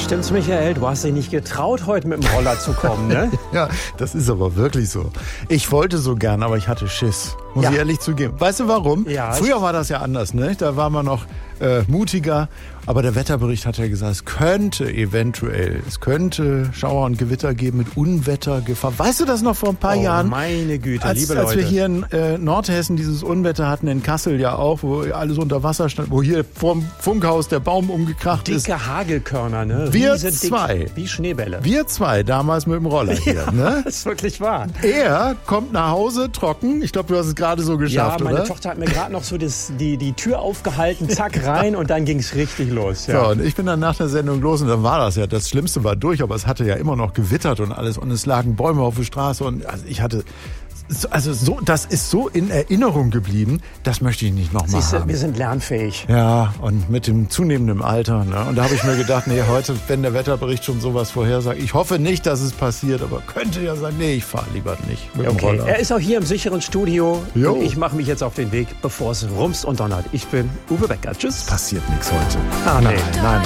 Stimmt's, Michael? Du hast dich nicht getraut, heute mit dem Roller zu kommen, ne? Ja, das ist aber wirklich so. Ich wollte so gern, aber ich hatte Schiss. Muss ich ehrlich zugeben. Weißt du warum? Ja, Früher war das ja anders, ne? Da war man noch mutiger. Aber der Wetterbericht hat ja gesagt, es könnte Schauer und Gewitter geben mit Unwettergefahr. Weißt du das noch vor ein paar Jahren? Meine Güte, liebe Als Leute. wir hier in Nordhessen dieses Unwetter hatten, in Kassel ja auch, wo alles unter Wasser stand, wo hier vorm Funkhaus der Baum umgekracht ist. Dicke Hagelkörner, ne? Wir Riesendick, zwei. wie Schneebälle. Wir zwei damals mit dem Roller hier, ne? Das ist wirklich wahr. Er kommt nach Hause trocken. Ich glaube, du hast es gerade so geschafft, Ja, meine oder? Tochter hat mir gerade noch so die Tür aufgehalten, zack, rein und dann ging's richtig los. Ja. So, und ich bin dann nach der Sendung los und dann war das ja. Das Schlimmste war durch, aber es hatte ja immer noch gewittert und alles und es lagen Bäume auf der Straße und das ist so in Erinnerung geblieben, das möchte ich nicht nochmal haben. Wir sind lernfähig. Ja, und mit dem zunehmenden Alter, ne? Und da habe ich mir gedacht, nee, heute, wenn der Wetterbericht schon sowas vorhersagt, ich hoffe nicht, dass es passiert, aber könnte ja sein, nee, ich fahre lieber nicht mit dem Roller. Er ist auch hier im sicheren Studio Jo. und ich mache mich jetzt auf den Weg, bevor es rumst und donnert. Ich bin Uwe Becker. Tschüss. Passiert nichts heute. Ah, nee. Nein.